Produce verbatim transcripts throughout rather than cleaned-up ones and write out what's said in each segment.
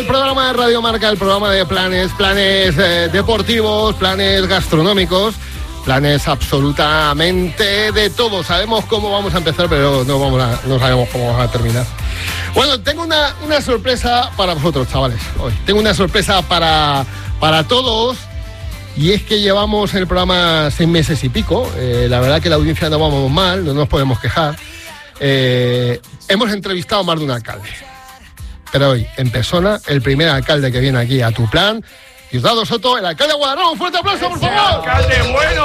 El programa de Radio Marca, el programa de planes, planes eh, deportivos, planes gastronómicos, planes absolutamente de todo. Sabemos cómo vamos a empezar, pero no, vamos a, no sabemos cómo vamos a terminar. Bueno, tengo una, una sorpresa para vosotros, chavales. Hoy tengo una sorpresa para, para todos. Y es que llevamos en el programa seis meses y pico. Eh, la verdad que la audiencia no vamos mal, no nos podemos quejar. Eh, hemos entrevistado a más de un alcalde. Pero hoy, en persona, el primer alcalde que viene aquí a tu plan, Diosdado Soto, el alcalde de Guadarrama. Un fuerte aplauso, por favor. ¡Alcalde bueno!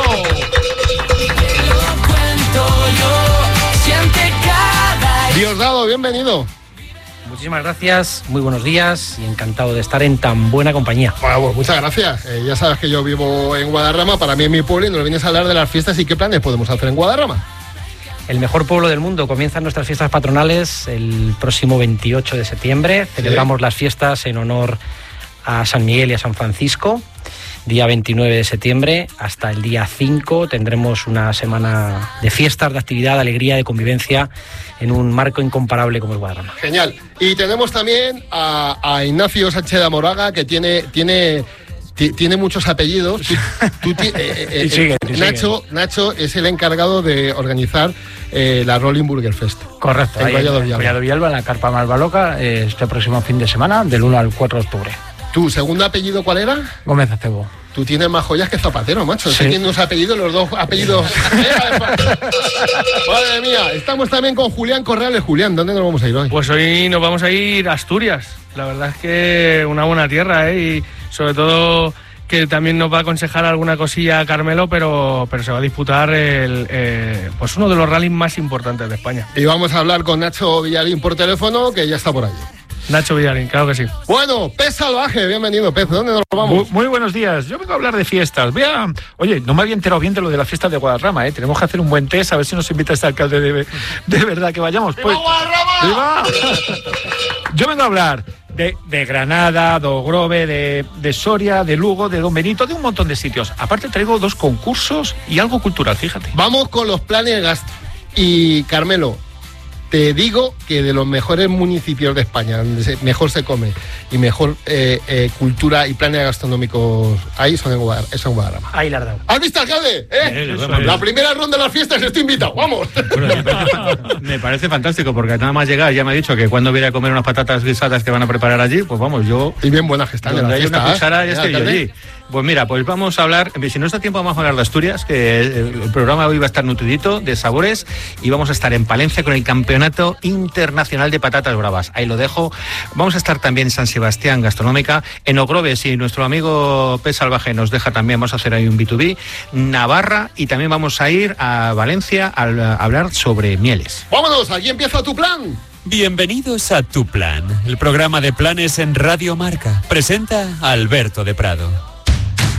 Diosdado, bienvenido. Muchísimas gracias, muy buenos días y encantado de estar en tan buena compañía. Bueno, pues muchas gracias. Eh, ya sabes que yo vivo en Guadarrama, para mí es mi pueblo, y nos vienes a hablar de las fiestas y qué planes podemos hacer en Guadarrama. El mejor pueblo del mundo. Comienzan nuestras fiestas patronales el próximo veintiocho de septiembre. Celebramos sí. las fiestas en honor a San Miguel y a San Francisco. Día veintinueve de septiembre hasta el día cinco tendremos una semana de fiestas, de actividad, de alegría, de convivencia en un marco incomparable como es Guadarrama. Genial. Y tenemos también a, a Ignacio Sánchez de Amoraga, que tiene... tiene Tiene muchos apellidos. Tú, tú ti, eh, eh, sigue, eh, Nacho, Nacho es el encargado de organizar eh, la Rolling Burger Fest. Correcto. En Collado Villalba. Collado Villalba, en la Carpa Malvaloca, eh, este próximo fin de semana, del uno al cuatro de octubre. ¿Tu segundo apellido cuál era? Gómez Acebo. Tú tienes más joyas que Zapatero, macho. Sí. Tienes unos apellidos, los dos apellidos. Madre mía. Estamos también con Julián Corrales. Julián, ¿dónde nos vamos a ir hoy? Pues hoy nos vamos a ir a Asturias. La verdad es que una buena tierra, ¿eh? Y sobre todo que también nos va a aconsejar alguna cosilla a Carmelo, pero, pero se va a disputar el, eh, pues uno de los rallies más importantes de España. Y vamos a hablar con Nacho Villarín por teléfono, que ya está por allí. Nacho Villarín, claro que sí. Bueno, Pez Salvaje, bienvenido, Pez. ¿Dónde nos vamos? Muy, muy buenos días. Yo vengo a hablar de fiestas. Vea, oye, no me había enterado bien de lo de la fiesta de Guadarrama, ¿eh? Tenemos que hacer un buen test, a ver si nos invita este alcalde de, de verdad que vayamos. ¡Viva pues, Guadarrama! ¡Viva! Yo vengo a hablar de, de Granada, de Ogrove, de, de Soria, de Lugo, de Don Benito, de un montón de sitios. Aparte traigo dos concursos y algo cultural, fíjate. Vamos con los planes gastro. Y Carmelo, te digo que de los mejores municipios de España, donde se, mejor se come y mejor eh, eh, cultura y planes gastronómicos hay, son en Guadarrama. Es en Guadarrama. Ahí la has dado. ¿Has visto, alcalde? ¿Eh? Eh, bueno, la primera ronda de las fiestas, estoy invitado, vamos. Bueno, me, parece, me parece fantástico, porque nada más llegar ya me ha dicho que cuando viene a comer unas patatas guisadas que van a preparar allí, pues vamos, yo... Y bien buenas que están de la donde hay fiesta, una cuchara, ¿eh? ya estoy yo allí. Pues mira, pues vamos a hablar, si no está tiempo vamos a hablar de Asturias, que el programa hoy va a estar nutridito de sabores, y vamos a estar en Palencia con el Campeonato Internacional de Patatas Bravas. Ahí lo dejo. Vamos a estar también en San Sebastián Gastronómica, en Ogrove, si nuestro amigo Pez Salvaje nos deja también, vamos a hacer ahí un B dos B, Navarra, y también vamos a ir a Valencia a, a hablar sobre mieles. Vámonos, aquí empieza tu plan. Bienvenidos a Tu Plan, el programa de planes en Radio Marca. Presenta a Alberto de Prado.